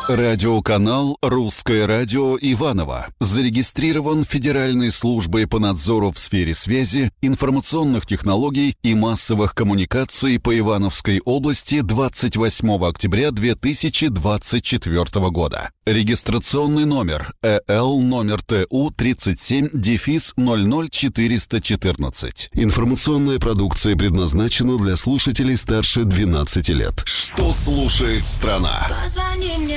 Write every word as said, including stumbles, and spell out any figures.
Радиоканал «Русское радио» Иваново зарегистрирован Федеральной службой по надзору в сфере связи, информационных технологий и массовых коммуникаций по Ивановской области двадцать восьмого октября две тысячи двадцать четвёртого года. Регистрационный номер э эл номер тэ у тридцать семь дефис ноль ноль четыреста четырнадцать. Информационная продукция предназначена для слушателей старше двенадцати лет. Что слушает страна? Позвони мне.